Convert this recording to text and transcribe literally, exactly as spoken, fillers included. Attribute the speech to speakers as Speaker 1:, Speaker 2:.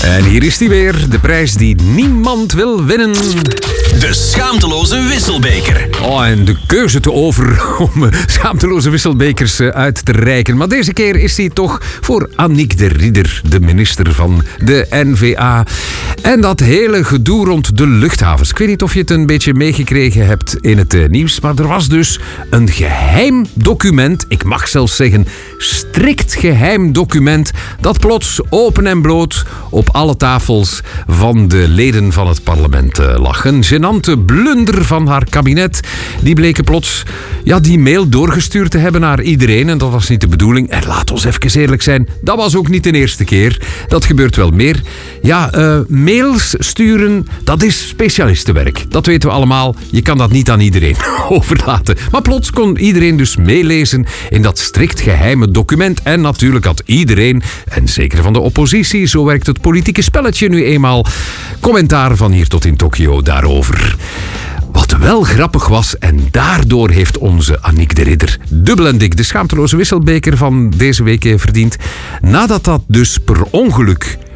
Speaker 1: En hier is die weer, de prijs die niemand wil winnen.
Speaker 2: De schaamteloze wisselbeker.
Speaker 1: Oh, en de keuze te over om schaamteloze wisselbekers uit te reiken. Maar deze keer is die toch voor Annick de Ridder, de minister van de N V A. En dat hele gedoe rond de luchthavens. Ik weet niet of je het een beetje meegekregen hebt in het nieuws, maar er was dus een geheim document, ik mag zelfs zeggen strikt geheim document, dat plots open en bloot op alle tafels van de leden van het parlement lag. Een gênante blunder van haar kabinet. Die bleken plots ja, die mail doorgestuurd te hebben naar iedereen. En dat was niet de bedoeling. En laat ons even eerlijk zijn, dat was ook niet de eerste keer. Dat gebeurt wel meer. Ja, uh, mails sturen, dat is specialistenwerk. Dat weten we allemaal. Je kan dat niet aan iedereen overlaten. Maar plots kon iedereen dus meelezen in dat strikt geheime document. En natuurlijk had iedereen, en zeker van de oppositie, zo werkt het politieke spelletje nu eenmaal, commentaar van hier tot in Tokio daarover. Wat wel grappig was, en daardoor heeft onze Annick de Ridder dubbel en dik de schaamteloze wisselbeker van deze week verdiend. Nadat dat dus per ongeluk